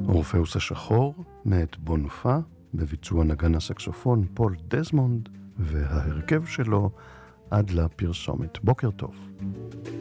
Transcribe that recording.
אורפאוס השחור מאת בונופה, בביצוע נגן הסקסופון פול דזמונד וההרכב שלו עד לפרסומת. בוקר טוב.